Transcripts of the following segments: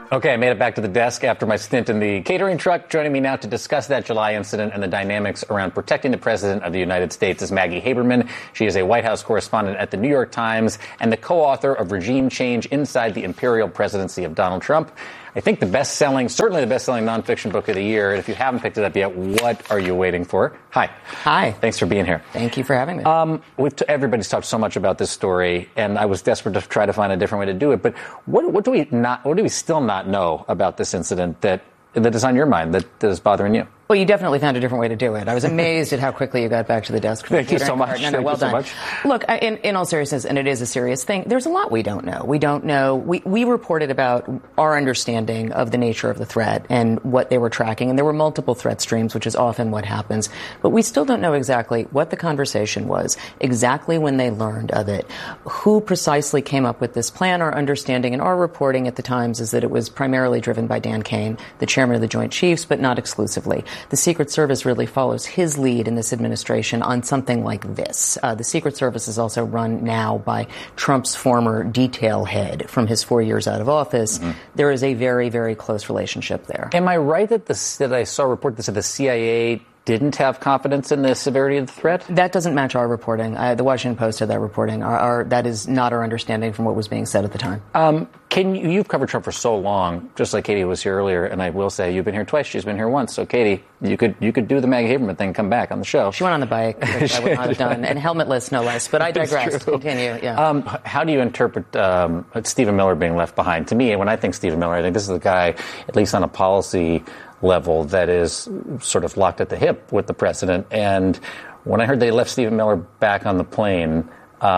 Okay, I made it back to the desk after my stint in the catering truck. Joining me now to discuss that July incident and the dynamics around protecting the President of the United States is Maggie Haberman. She is a White House correspondent at the New York Times and the co-author of Regime Change Inside the Imperial Presidency of Donald Trump. I think certainly the best-selling nonfiction book of the year. And if you haven't picked it up yet, what are you waiting for? Hi. Hi. Thanks for being here. Thank you for having me. Everybody's talked so much about this story, and I was desperate to try to find a different way to do it. But what do we still not know about this incident that is on your mind, that is bothering you? Well, you definitely found a different way to do it. I was amazed at how quickly you got back to the desk. Thank you so much. No, well done. Look, in all seriousness, and it is a serious thing, there's a lot we don't know. We don't know. We reported about our understanding of the nature of the threat and what they were tracking. And there were multiple threat streams, which is often what happens. But we still don't know exactly what the conversation was, exactly when they learned of it, who precisely came up with this plan. Our understanding in our reporting at the Times is that it was primarily driven by Dan Kane, the chairman of the Joint Chiefs, but not exclusively. The Secret Service really follows his lead in this administration on something like this. The Secret Service is also run now by Trump's former detail head from his 4 years out of office. Mm-hmm. There is a very, very close relationship there. Am I right that I saw a report that said the CIA didn't have confidence in the severity of the threat? That doesn't match our reporting. The Washington Post had that reporting. That is not our understanding from what was being said at the time. You've covered Trump for so long, just like Katie was here earlier, and I will say you've been here twice. She's been here once. So, Katie, you could do the Maggie Haberman thing, come back on the show. She went on the bike, which I would not have done, and helmetless, no less. But I digress. Continue. Yeah. How do you interpret Stephen Miller being left behind? To me, when I think Stephen Miller, I think this is the guy, at least on a policy level, that is sort of locked at the hip with the president. And when I heard they left Stephen Miller back on the plane,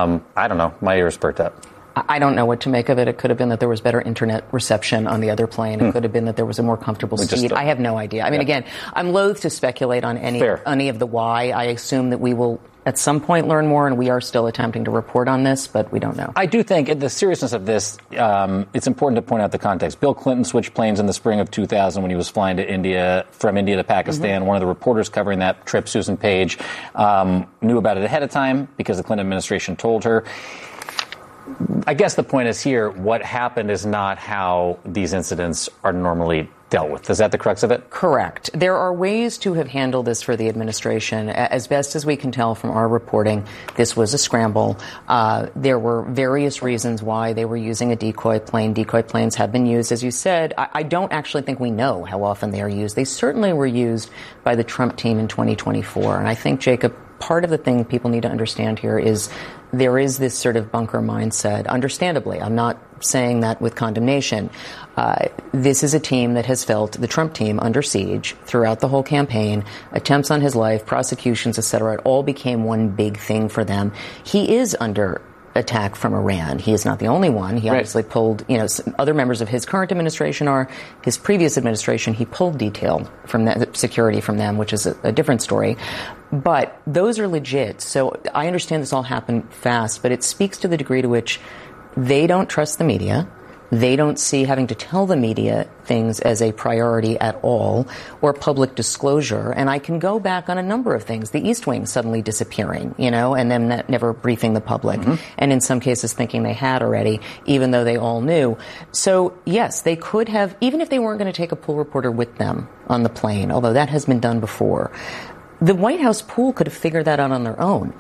I don't know, my ears perked up. I don't know what to make of it. It could have been that there was better internet reception on the other plane. It could have been that there was a more comfortable seat. I have no idea. I mean, again, I'm loath to speculate on any of the why. I assume that we will at some point learn more, and we are still attempting to report on this, but we don't know. I do think, in the seriousness of this, it's important to point out the context. Bill Clinton switched planes in the spring of 2000 when he was flying to from India to Pakistan. Mm-hmm. One of the reporters covering that trip, Susan Page, knew about it ahead of time because the Clinton administration told her. I guess the point is here, what happened is not how these incidents are normally dealt with. Is that the crux of it? Correct. There are ways to have handled this for the administration. As best as we can tell from our reporting, this was a scramble. There were various reasons why they were using a decoy plane. Decoy planes have been used, as you said. I don't actually think we know how often they are used. They certainly were used by the Trump team in 2024. And I think, Jacob, part of the thing people need to understand here is there is this sort of bunker mindset, understandably. I'm not saying that with condemnation. This is a team that has felt the Trump team under siege throughout the whole campaign, attempts on his life, prosecutions, et cetera. It all became one big thing for them. He is under attack from Iran. He is not the only one. He obviously pulled, other members of his current administration his previous administration, he pulled detail from that security from them, which is a different story. But those are legit. So I understand this all happened fast, but it speaks to the degree to which they don't trust the media. They don't see having to tell the media things as a priority at all, or public disclosure. And I can go back on a number of things. The East Wing suddenly disappearing, and them never briefing the public. Mm-hmm. And in some cases thinking they had already, even though they all knew. So, yes, they could have, even if they weren't going to take a pool reporter with them on the plane, although that has been done before, the White House pool could have figured that out on their own.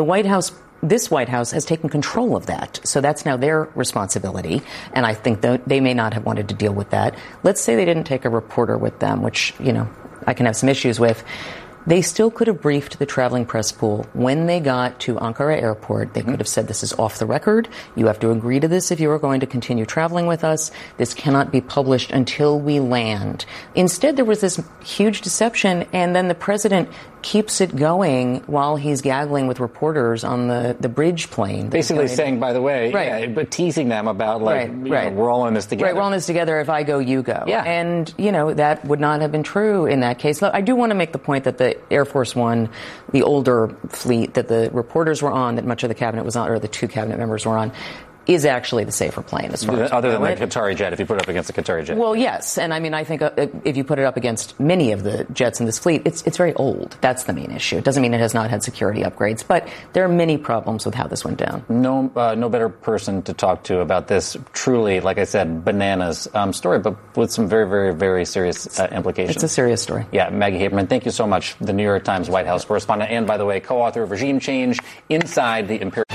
This White House has taken control of that. So that's now their responsibility. And I think that they may not have wanted to deal with that. Let's say they didn't take a reporter with them, which, I can have some issues with. They still could have briefed the traveling press pool. When they got to Ankara airport, they could have said, this is off the record. You have to agree to this if you are going to continue traveling with us. This cannot be published until we land. Instead, there was this huge deception, and then the president keeps it going while he's gaggling with reporters on the bridge plane. Basically saying, by the way, but teasing them about, we're all in this together. Right, we're all in this together. If I go, you go. Yeah. And, that would not have been true in that case. Look, I do want to make the point that the Air Force One, the older fleet that the reporters were on, that much of the cabinet was on, or the two cabinet members were on, is actually the safer plane as far as other than the Qatari jet, if you put it up against the Qatari jet. Well, yes. And I mean, I think if you put it up against many of the jets in this fleet, it's very old. That's the main issue. It doesn't mean it has not had security upgrades, but there are many problems with how this went down. No better person to talk to about this truly, like I said, bananas story, but with some very, very, very serious implications. It's a serious story. Yeah, Maggie Haberman, thank you so much. The New York Times White House correspondent, and by the way, co-author of Regime Change Inside the Imperial